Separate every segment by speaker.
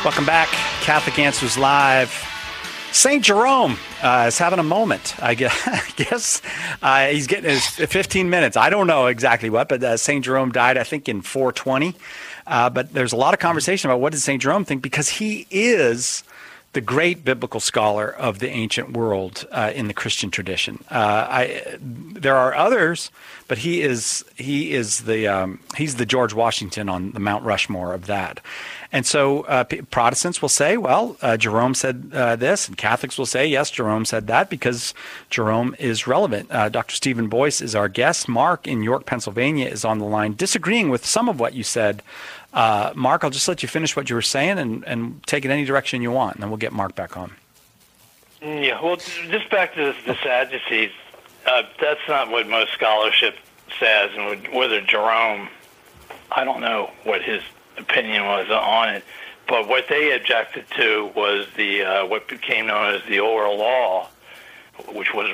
Speaker 1: Welcome back. Catholic Answers Live. St. Jerome is having a moment, I guess. He's getting his 15 minutes. I don't know exactly what, but St. Jerome died, I think, in 420. But there's a lot of conversation about what did St. Jerome think, because he is the great biblical scholar of the ancient world in the Christian tradition. There are others, but he's the George Washington on the Mount Rushmore of that. And so Protestants will say, well, Jerome said this, and Catholics will say, yes, Jerome said that, because Jerome is relevant. Dr. Stephen Boyce is our guest. Mark in York, Pennsylvania is on the line, disagreeing with some of what you said. Mark, I'll just let you finish what you were saying and take it any direction you want, and then we'll get Mark back on.
Speaker 2: Yeah, well, just back to the Sadducees, that's not what most scholarship says, and whether Jerome, I don't know what his opinion was on it, but what they objected to was the what became known as the oral law, which was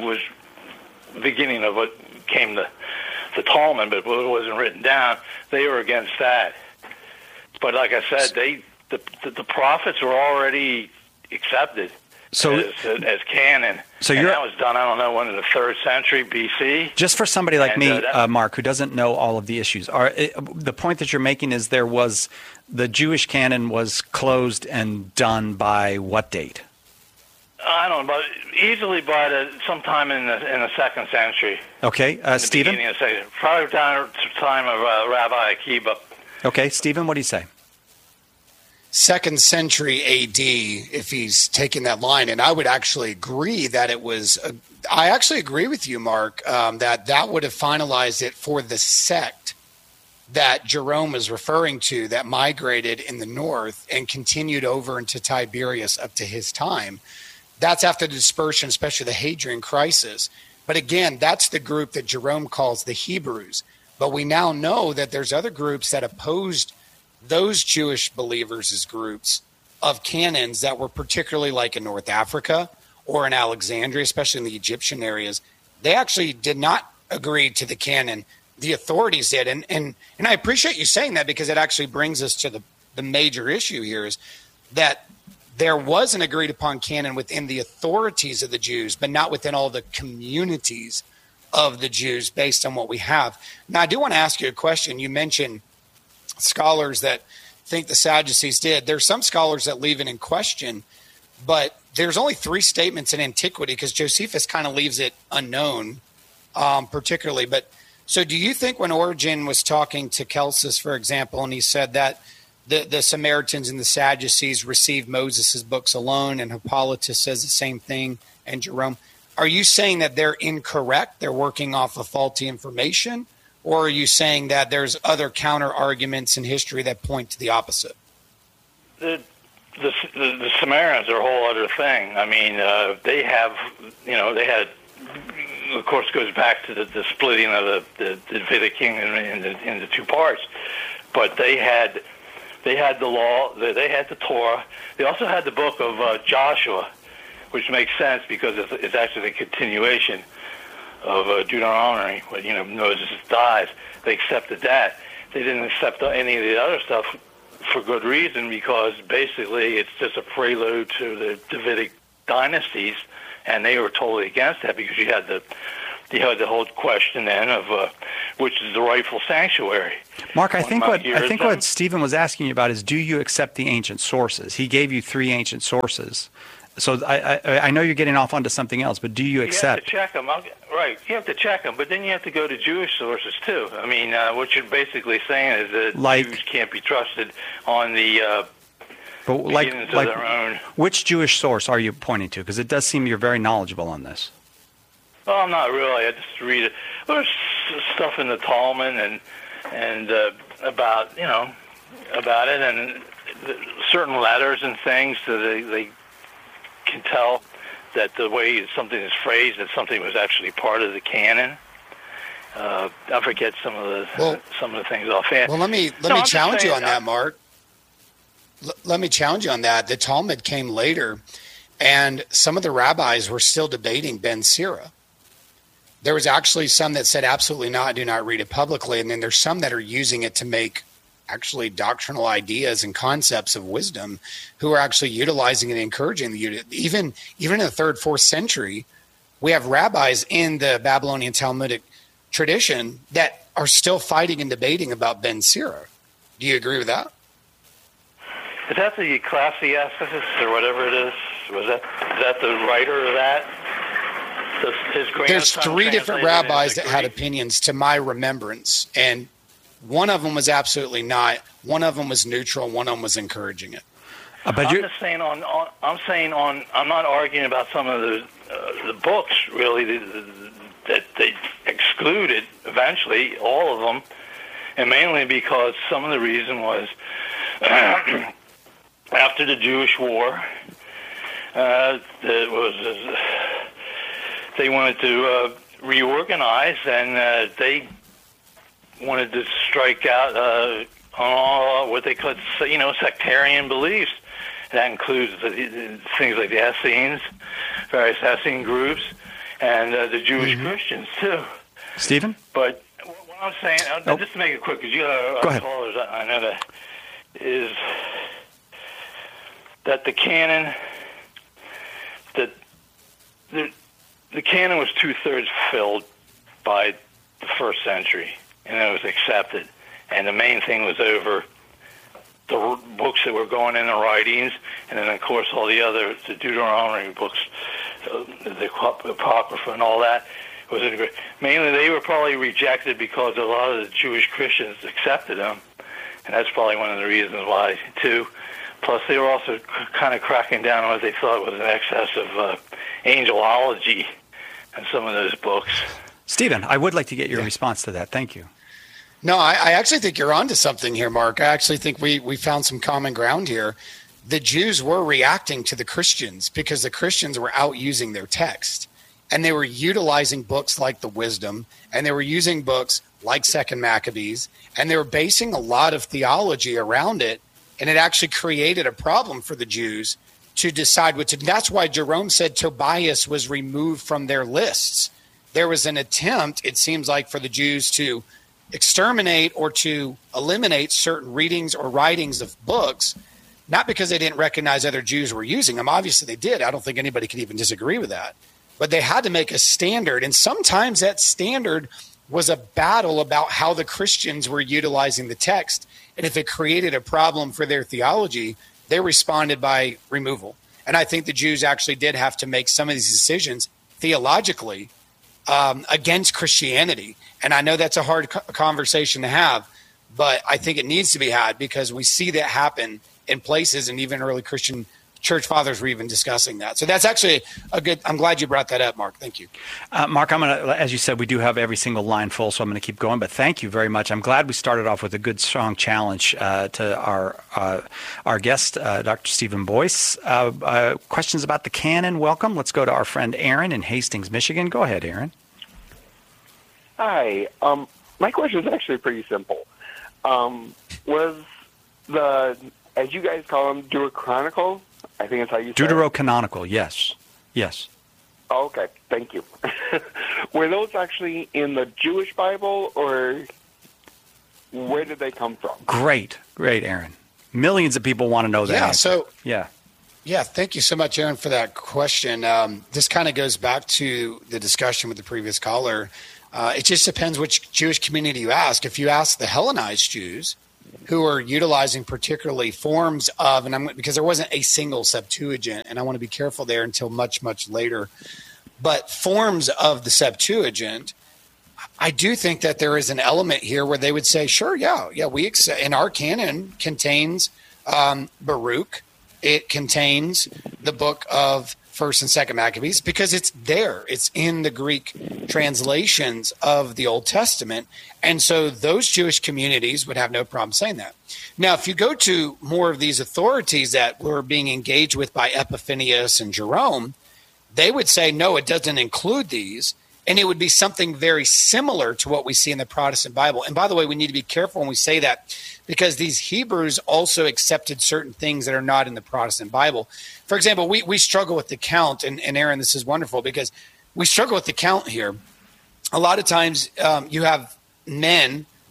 Speaker 2: the beginning of what became the Talmud, but it wasn't written down. They were against that. But like I said, the prophets were already accepted as canon. So and that was done, I don't know, when in the 3rd century BC.
Speaker 1: Just for somebody like me, Mark, who doesn't know all of the issues, the point that you're making is the Jewish canon was closed and done by what date?
Speaker 2: I don't know, but easily by sometime in the 2nd century.
Speaker 1: Okay, Stephen?
Speaker 2: Probably down to the time of Rabbi Akiba.
Speaker 1: Okay, Stephen, what do you say?
Speaker 3: 2nd century AD, if he's taking that line. And I would actually agree that it was, I actually agree with you, Mark, that would have finalized it for the sect that Jerome is referring to that migrated in the north and continued over into Tiberias up to his time. That's after the dispersion, especially the Hadrian crisis. But again, that's the group that Jerome calls the Hebrews. But we now know that there's other groups that opposed those Jewish believers as groups of canons that were particularly like in North Africa or in Alexandria, especially in the Egyptian areas. They actually did not agree to the canon. The authorities did. And I appreciate you saying that, because it actually brings us to the major issue here, is that there was an agreed upon canon within the authorities of the Jews, but not within all the communities of the Jews based on what we have. Now, I do want to ask you a question. You mentioned scholars that think the Sadducees did. There's some scholars that leave it in question, but there's only 3 statements in antiquity, because Josephus kind of leaves it unknown, particularly. But so do you think when Origen was talking to Celsus, for example, and he said that the Samaritans and the Sadducees received Moses' books alone, and Hippolytus says the same thing, and Jerome, are you saying that they're incorrect, they're working off of faulty information, or are you saying that there's other counter arguments in history that point to the opposite?
Speaker 2: The Samaritans are a whole other thing. I mean, they had, of course, it goes back to the splitting of the Davidic kingdom into 2 parts, but they had the law, they had the Torah. They also had the book of Joshua, which makes sense because it's actually a continuation of Deuteronomy. When Moses dies, they accepted that. They didn't accept any of the other stuff for good reason, because basically it's just a prelude to the Davidic dynasties, and they were totally against that, because you had the whole question then of which is the rightful sanctuary.
Speaker 1: Mark, I think what Stephen was asking you about is, do you accept the ancient sources? He gave you 3 ancient sources. So I know you're getting off onto something else, but do you accept?
Speaker 2: You have to check them. Right, you have to check them, but then you have to go to Jewish sources too. I mean, what you're basically saying is that Jews can't be trusted on the beginnings of their own.
Speaker 1: Which Jewish source are you pointing to? Because it does seem you're very knowledgeable on this.
Speaker 2: Well, I'm not really. I just read it. There's stuff in the Talmud and about it, and certain letters and things, so they can tell that the way something is phrased, that something was actually part of the canon. I forget some of the things offhand.
Speaker 3: Well, let me challenge you on that, Mark. Let me challenge you on that. The Talmud came later, and some of the rabbis were still debating Ben Sira. There was actually some that said absolutely not, do not read it publicly, and then there's some that are using it to make actually doctrinal ideas and concepts of wisdom who are actually utilizing and encouraging the even in the 3rd, 4th century, we have rabbis in the Babylonian Talmudic tradition that are still fighting and debating about Ben Sira. Do you agree with that?
Speaker 2: Is that the Ecclesiasticus or whatever it is? Is that the writer of that?
Speaker 3: There's 3 different rabbis that had opinions to my remembrance, and one of them was absolutely not. One of them was neutral. One of them was encouraging it.
Speaker 2: I'm just saying I'm not arguing about some of the books really that they excluded eventually, all of them, and mainly because some of the reason was after the Jewish War, they wanted to reorganize, and they wanted to strike out on all what they called, sectarian beliefs. That includes things like the Essenes, various Essene groups, and the Jewish Christians too.
Speaker 1: Stephen?
Speaker 2: But what I'm saying, just to make it quick, because you got callers, I know that, is that the canon, that the canon was 2/3 filled by the 1st century, and it was accepted. And the main thing was over the books that were going in the writings, and then, of course, all the other, the Deuteronomy books, the Apocrypha and all that. Mainly they were probably rejected because a lot of the Jewish Christians accepted them, and that's probably one of the reasons why, too. Plus, they were also kind of cracking down on what they thought was an excess of angelology in some of those books.
Speaker 1: Stephen, I would like to get your response to that. Thank you.
Speaker 3: No, I actually think you're onto something here, Mark. I actually think we found some common ground here. The Jews were reacting to the Christians because the Christians were out using their text, and they were utilizing books like the Wisdom, and they were using books like 2nd Maccabees, and they were basing a lot of theology around it, and it actually created a problem for the Jews to decide what to do. That's why Jerome said Tobias was removed from their lists. There was an attempt, it seems like, for the Jews to exterminate or to eliminate certain readings or writings of books, not because they didn't recognize other Jews were using them. Obviously they did. I don't think anybody could even disagree with that. But they had to make a standard, and sometimes that standard was a battle about how the Christians were utilizing the text. And if it created a problem for their theology, they responded by removal. And I think the Jews actually did have to make some of these decisions theologically against Christianity. And I know that's a hard conversation to have, but I think it needs to be had because we see that happen in places, and even early Christian church fathers were even discussing that. So that's actually I'm glad you brought that up, Mark. Thank you.
Speaker 1: Mark, I'm going to, as you said, we do have every single line full, so I'm going to keep going, but thank you very much. I'm glad we started off with a good, strong challenge to our guest, Dr. Stephen Boyce. Questions about the canon, welcome. Let's go to our friend Aaron in Hastings, Michigan. Go ahead, Aaron.
Speaker 4: Hi. My question is actually pretty simple. Was the, as you guys call them, Deuterocanonical? I think that's how you say it.
Speaker 1: Deuterocanonical, yes. Yes.
Speaker 4: Oh, okay, thank you. Were those actually in the Jewish Bible, or where did they come from?
Speaker 1: Great, Aaron. Millions of people want to know that.
Speaker 3: Yeah,
Speaker 1: answer.
Speaker 3: Yeah, thank you so much, Aaron, for that question. This kind of goes back to the discussion with the previous caller. It just depends which Jewish community you ask. If you ask the Hellenized Jews, who are utilizing particularly forms of, because there wasn't a single Septuagint, and I want to be careful there until much, much later, but forms of the Septuagint, I do think that there is an element here where they would say, sure, we accept, and our canon contains Baruch, it contains the book of 1st and 2nd Maccabees, because it's there. It's in the Greek translations of the Old Testament. And so those Jewish communities would have no problem saying that. Now, if you go to more of these authorities that were being engaged with by Epiphanius and Jerome, they would say, no, it doesn't include these. And it would be something very similar to what we see in the Protestant Bible. And by the way, we need to be careful when we say that, because these Hebrews also accepted certain things that are not in the Protestant Bible. For example, we struggle with the count, and Aaron, this is wonderful, because we struggle with the count here. A lot of times you have men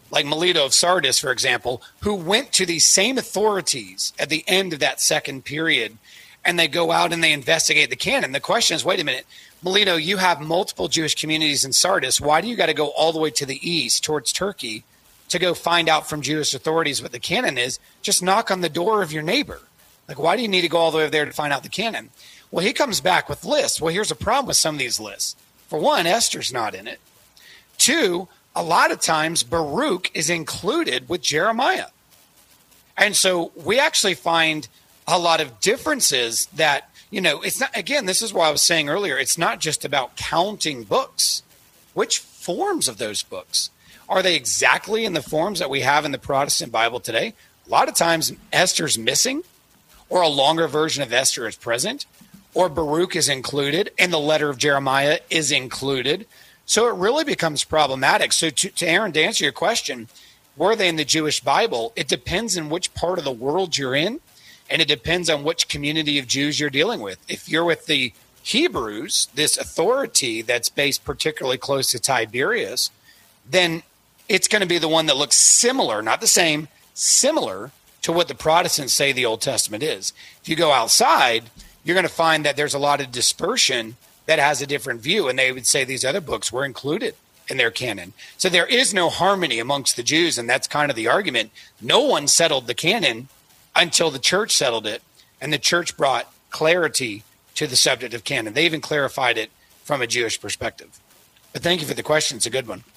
Speaker 3: like Melito of Sardis, for example, who went to these same authorities at the end of that second period, and they go out and they investigate the canon. The question is, wait a minute, Melito, you have multiple Jewish communities in Sardis. Why do you got to go all the way to the east towards Turkey to go find out from Jewish authorities what the canon is? Just knock on the door of your neighbor. Like, why do you need to go all the way over there to find out the canon? Well, he comes back with lists. Well, here's a problem with some of these lists. For one, Esther's not in it. Two, a lot of times Baruch is included with Jeremiah. And so we actually find a lot of differences that, it's not, again, this is why I was saying earlier, it's not just about counting books. Which forms of those books? Are they exactly in the forms that we have in the Protestant Bible today? A lot of times Esther's missing, or a longer version of Esther is present, or Baruch is included, and the letter of Jeremiah is included. So it really becomes problematic. So to Aaron, to answer your question, were they in the Jewish Bible? It depends on which part of the world you're in, and it depends on which community of Jews you're dealing with. If you're with the Hebrews, this authority that's based particularly close to Tiberius, then it's going to be the one that looks similar, not the same, similar to what the Protestants say the Old Testament is. If you go outside, you're going to find that there's a lot of dispersion that has a different view, and they would say these other books were included in their canon. So there is no harmony amongst the Jews, and that's kind of the argument. No one settled the canon until the church settled it, and the church brought clarity to the subject of canon. They even clarified it from a Jewish perspective. But thank you for the question. It's a good one.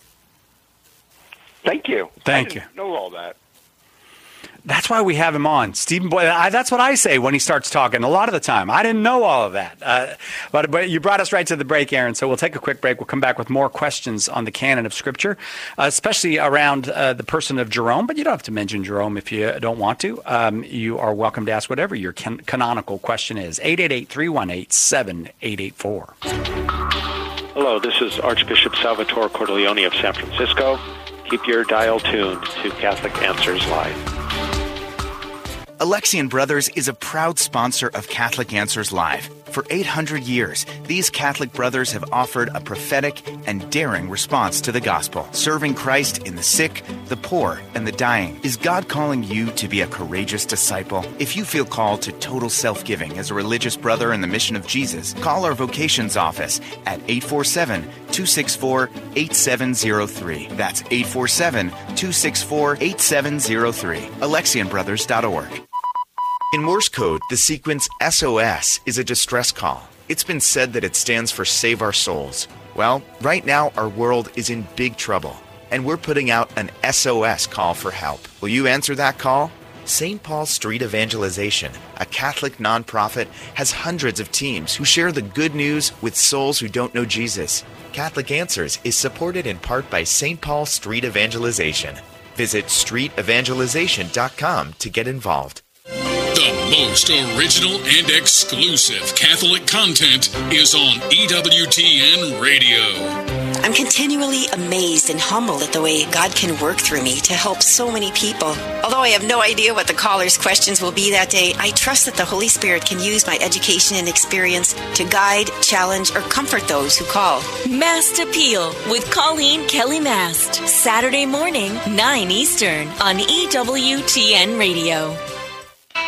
Speaker 4: Thank you.
Speaker 1: Thank
Speaker 4: I
Speaker 1: you.
Speaker 4: didn't know all that.
Speaker 1: That's why we have him on. Stephen Boyd, that's what I say when he starts talking a lot of the time. I didn't know all of that. But you brought us right to the break, Aaron, so we'll take a quick break. We'll come back with more questions on the canon of Scripture, especially around the person of Jerome. But you don't have to mention Jerome if you don't want to. You are welcome to ask whatever your canonical question is. 888-318-7884.
Speaker 5: Hello, this is Archbishop Salvatore Cordileone of San Francisco. Keep your dial tuned to Catholic Answers Live.
Speaker 6: Alexian Brothers is a proud sponsor of Catholic Answers Live. For 800 years, these Catholic brothers have offered a prophetic and daring response to the gospel, serving Christ in the sick, the poor, and the dying. Is God calling you to be a courageous disciple? If you feel called to total self-giving as a religious brother in the mission of Jesus, call our vocations office at 847-264-8703. That's 847-264-8703. AlexianBrothers.org. In Morse code, the sequence SOS is a distress call. It's been said that it stands for Save Our Souls. Well, right now our world is in big trouble, and we're putting out an SOS call for help. Will you answer that call? St. Paul Street Evangelization, a Catholic nonprofit, has hundreds of teams who share the good news with souls who don't know Jesus. Catholic Answers is supported in part by St. Paul Street Evangelization. Visit streetevangelization.com to get involved.
Speaker 7: The most original and exclusive Catholic content is on EWTN Radio.
Speaker 8: I'm continually amazed and humbled at the way God can work through me to help so many people. Although I have no idea what the callers' questions will be that day, I trust that the Holy Spirit can use my education and experience to guide, challenge, or comfort those who call.
Speaker 9: Mast Appeal with Colleen Kelly Mast. Saturday morning, 9 Eastern on EWTN Radio.